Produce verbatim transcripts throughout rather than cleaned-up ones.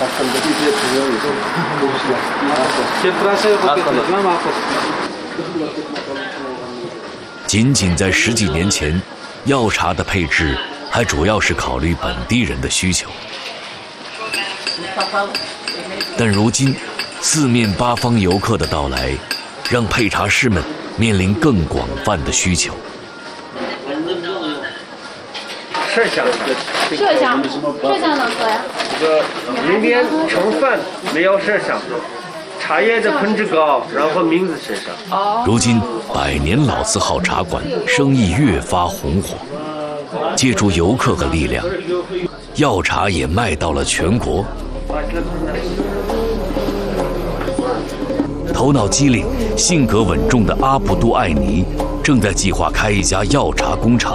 仅仅在十几年前，药茶的配置还主要是考虑本地人的需求，但如今四面八方游客的到来，让配茶师们面临更广泛的需求。 麝香， 麝香，麝香能喝呀？ 这个明天盛饭没有麝香，茶叶的品质高，然后名字麝香。 如今百年老字号茶馆生意越发红火，借助游客和力量，药茶也卖到了全国。头脑机灵、性格稳重的阿卜杜艾尼正在计划开一家药茶工厂。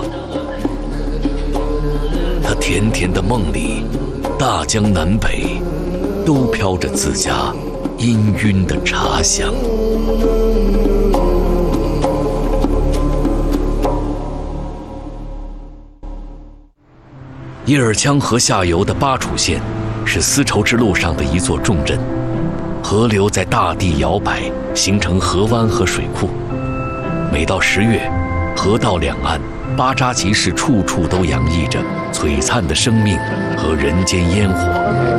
他甜甜的梦里，大江南北都飘着自家氤氲的茶香。叶尔羌河下游的巴楚县是丝绸之路上的一座重镇，河流在大地摇摆，形成河湾和水库。每到十月，河道两岸巴扎奇市处处都洋溢着璀璨的生命和人间烟火。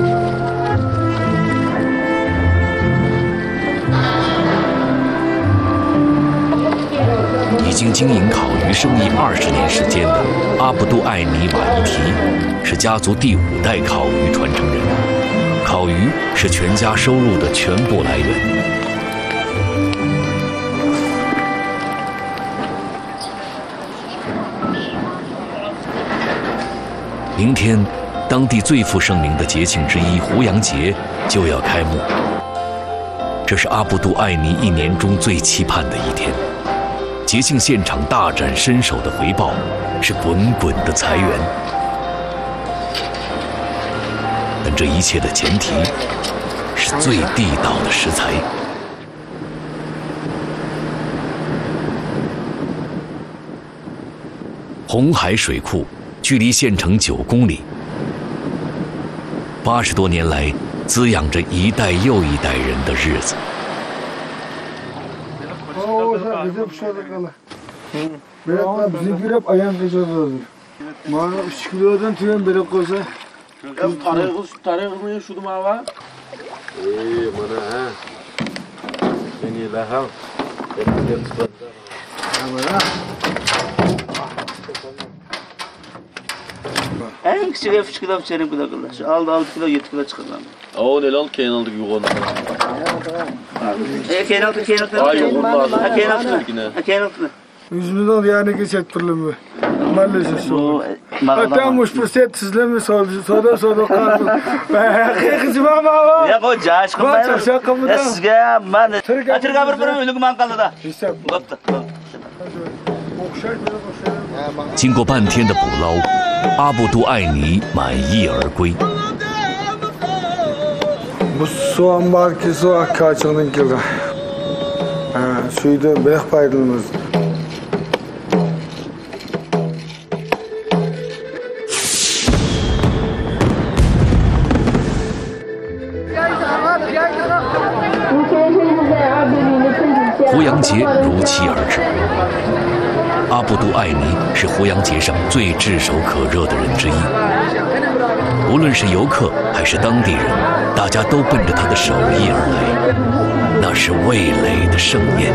已经经营烤鱼生意二十年时间的阿卜杜艾尼瓦伊提是家族第五代烤鱼传承人，烤鱼是全家收入的全部来源。明天，当地最负盛名的节庆之一胡杨节就要开幕。这是阿卜杜艾尼一年中最期盼的一天。节庆现场大展身手的回报是滚滚的财源，但这一切的前提是最地道的食材。红海水库距离县城九公里，八十多年来滋养着一代又一代人的日子。 En küçük üç kilo içerim kilo kilo. Aldı altı kilo yedi kilo çıkardım. O ne lan keyin aldık yukarı. E keyin altı keyin altı. Ay yok olmaz. Ha keyin altı. Ha keyin altı. Yüzümden yani geçet turlumu. Maalesef so. Hatta müşpüset sizlemi sordu. Sonra sonra kaldı. Ben kızıma mı? Ya o caş kumay. Ya sizge ben. Açır kabır bir ölüm mankalı da. Baktı. 经过半天的捕捞，阿卜杜艾尼满意而归。 Bu soğan var ki soğan kaçının gibi. Ha, suyda bırak paylanmaz. 《胡杨节》如期而至。阿卜杜艾尼是胡杨节上最炙手可热的人之一。无论是游客还是当地人，大家都奔着他的手艺而来，那是味蕾的盛宴。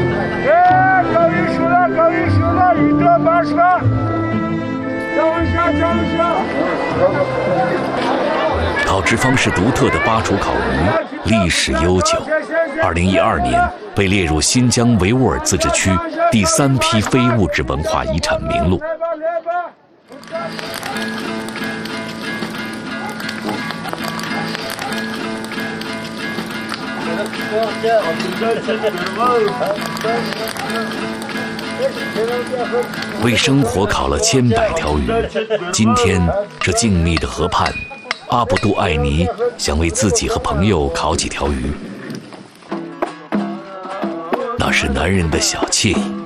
烤制方式独特的巴楚烤鱼历史悠久，二零一二年被列入新疆维吾尔自治区第三批非物质文化遗产名录。为生活烤了千百条鱼，今天这静谧的河畔，阿卜杜艾尼想为自己和朋友烤几条鱼，那是男人的小惬意。